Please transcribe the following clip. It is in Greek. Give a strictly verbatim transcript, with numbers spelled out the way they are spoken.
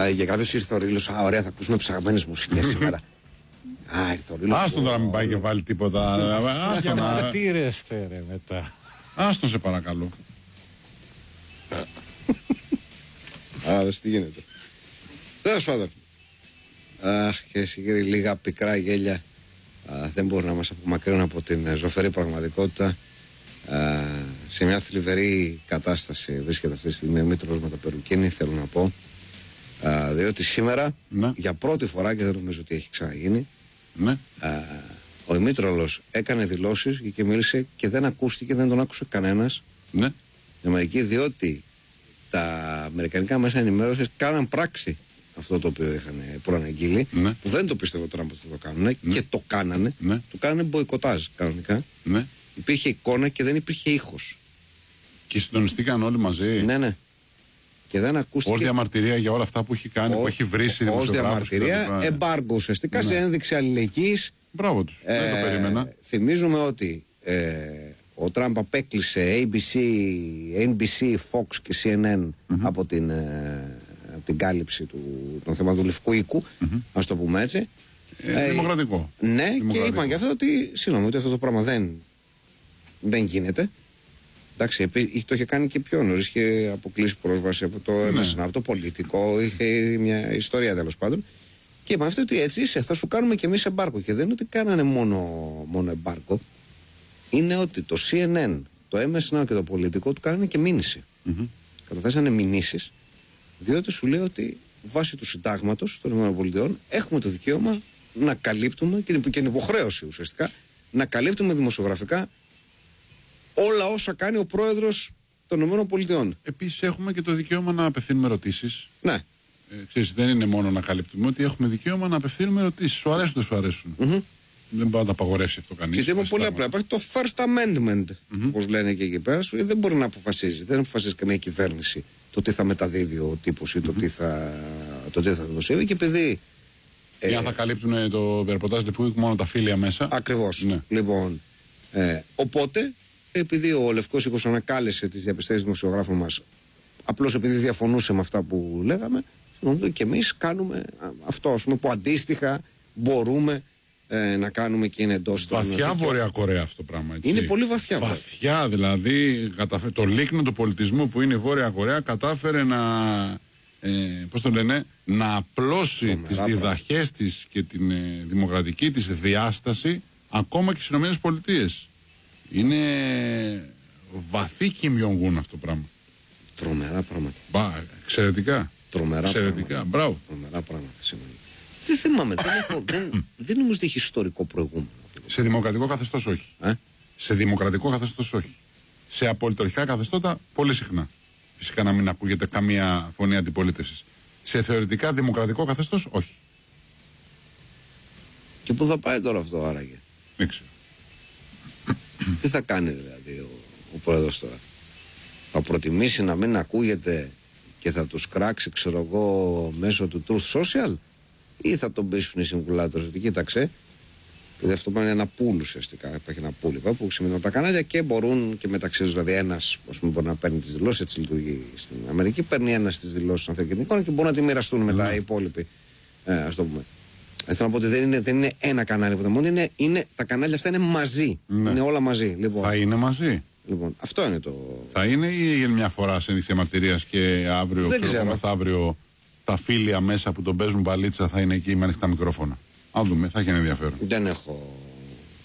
Α, για κάποιος ήρθε ο Ρήλος. Α, ωραία, θα ακούσουμε ψαγμένες μουσικές σήμερα. Α, ήρθε ο Ρήλος. Άστον τώρα, μην πάει και βάλει τίποτα. Για μαρτύρεστε ρε μετά. Άστον σε παρακαλώ. Α, δες τι γίνεται. Τέλος πάντων. Αχ, και συγκεκριμένα λίγα πικρά γέλια α, δεν μπορούν να μας απομακρύνουν από την ζωφερή πραγματικότητα. Α, σε μια θλιβερή κατάσταση βρίσκεται αυτή τη στιγμή ο Μήτρος με το Περουκίνι, θέλω να πω. Α, διότι σήμερα, ναι. για πρώτη φορά και δεν νομίζω ότι έχει ξαναγίνει, ναι. α, ο Μήτρολος έκανε δηλώσεις και μίλησε και δεν ακούστηκε, δεν τον άκουσε κανένας. Ναι. Στην Αμερική, διότι τα αμερικανικά μέσα ενημέρωσης κάναν πράξη αυτό το οποίο είχαν προαναγγείλει, ναι. που δεν το πίστευε τώρα ότι θα το κάνουν, ναι. και το κάνανε. Ναι. Το κάνανε μποϊκοτάζ κανονικά. Ναι. Υπήρχε εικόνα και δεν υπήρχε ήχος. Και συντονιστήκαν όλοι μαζί. Ναι, ναι. Και δεν ακούστηκε. Ως διαμαρτυρία για όλα αυτά που έχει κάνει, ως, που έχει βρήσει ως δημοσιογράφους. διαμαρτυρία, εμπάργκο ουσιαστικά, ναι. σε ένδειξη αλληλεγγύης. Μπράβο τους. Ε, δεν το περίμενα. Θυμίζουμε ότι ε, ο Τραμπ απέκλεισε έι μπι σι, εν μπι σι, Fox και σι εν εν mm-hmm. από την, ε, από την κάλυψη του, των θεμάτων του Λευκού Οίκου, mm-hmm. ας το πούμε έτσι. Ε, ε, δημοκρατικό. Ναι, δημοκρατικό. Και είπαν και αυτό ότι, συγγνώμη, ότι αυτό το πράγμα δεν, δεν γίνεται. Εντάξει, το είχε κάνει και πιο νωρίς, είχε αποκλείσει πρόσβαση από το ναι. από το πολιτικό, είχε μια ιστορία τέλος πάντων. Και είπαν αυτό ότι έτσι είσαι, θα σου κάνουμε και εμείς εμπάρκο. Και δεν είναι ότι κάνανε μόνο, μόνο εμπάρκο, είναι ότι το σι εν εν, το εμ ες Now και το πολιτικό του κάνανε και μήνυση. Mm-hmm. Καταθέσανε μηνύσεις, διότι σου λέει ότι βάσει του συντάγματος των ΗΠΑ έχουμε το δικαίωμα να καλύπτουμε και την υποχρέωση ουσιαστικά να καλύπτουμε δημοσιογραφικά όλα όσα κάνει ο πρόεδρος των ΗΠΑ. Επίσης έχουμε και το δικαίωμα να απευθύνουμε ερωτήσεις. Ναι. Ε, ξέρεις, δεν είναι μόνο να καλύπτουμε, ότι έχουμε δικαίωμα να απευθύνουμε ερωτήσεις. Σου αρέσουν, δεν σου αρέσουν. Mm-hmm. Δεν μπορεί να τα απαγορεύσει αυτό κανείς. Και είπα πολύ απλά. Υπάρχει το First Amendment, mm-hmm. όπως λένε και εκεί πέρα. Σου δεν μπορεί να αποφασίζει. Δεν αποφασίζει καμία κυβέρνηση το τι θα μεταδίδει ο τύπος ή mm-hmm. το τι θα, το τι θα δημοσιεύει. Και επειδή. Ή ε, αν θα καλύπτουν το ρεπορτάζ Λευκού μόνο τα φίλια μέσα. Ακριβώς. Ναι. Λοιπόν. Ε, οπότε. Επειδή ο Λευκός Οίκος ανακάλεσε τις διαπιστώσεις δημοσιογράφων μας, απλώς επειδή διαφωνούσε με αυτά που λέγαμε, και εμείς κάνουμε αυτό, ας πούμε, που αντίστοιχα μπορούμε ε, να κάνουμε και είναι εντός των. Βαθιά Βόρεια Κορέα αυτό το πράγμα. Έτσι. Είναι πολύ βαθιά. Βαθιά, δηλαδή, καταφέ... το λίκνο του πολιτισμού που είναι η Βόρεια Κορέα κατάφερε να. Ε, πώς το λένε, να απλώσει τις διδαχές της και την ε, δημοκρατική της διάσταση ακόμα και στις Ηνωμένες Πολιτείες. Είναι βαθύ Κιμ Ιονγκούν αυτό το πράγμα. Τρομερά πράγματα. Μπα, εξαιρετικά. Τρομερά εξαιρετικά. πράγματα. Μπράβο. Τρομερά πράγματα σήμερα. Δεν θυμάμαι, δεν, έχω, δεν, δεν νομίζω ότι έχει ιστορικό προηγούμενο. Σε δημοκρατικό καθεστώς όχι. Ε? Σε δημοκρατικό καθεστώς όχι. Σε απολυτορχικά καθεστώτα πολύ συχνά. Φυσικά να μην ακούγεται καμία φωνή αντιπολίτευσης. Σε θεωρητικά δημοκρατικό καθεστώς όχι. Και πού θα πάει τώρα αυτό άραγε? Δεν ξέρω. Τι θα κάνει δηλαδή ο, ο πρόεδρος τώρα? Θα προτιμήσει να μην ακούγεται και θα τους κράξει, ξέρω εγώ, μέσω του Truth Social, ή θα τον πείσουν οι συμβουλάτες ότι κοίταξε, και αυτό είναι ένα πουλ ουσιαστικά. Υπάρχει ένα πουλ που σημαίνει τα κανάλια και μπορούν και μεταξύ τους, δηλαδή ένας μπορεί να παίρνει τις δηλώσεις, έτσι λειτουργεί στην Αμερική, παίρνει ένας τις δηλώσεις αν θέλει και την εικόνα και μπορούν να τη μοιραστούν μετά mm. οι υπόλοιποι. Ε, ας το πούμε. Ε, θέλω να πω ότι δεν είναι, δεν είναι ένα κανάλι που μόνο είναι, είναι, τα κανάλια αυτά είναι μαζί. Ναι. Είναι όλα μαζί. Λοιπόν, θα είναι μαζί. Λοιπόν, αυτό είναι το. Θα είναι ή μια φορά σε ένδειξη διαμαρτυρίας και αύριο, δεν ξέρω, μεθαύριο, τα φίλια μέσα που τον παίζουν μπαλίτσα θα είναι εκεί με ανοιχτά μικρόφωνα? Αν δούμε, θα έχει ένα ενδιαφέρον. Δεν έχω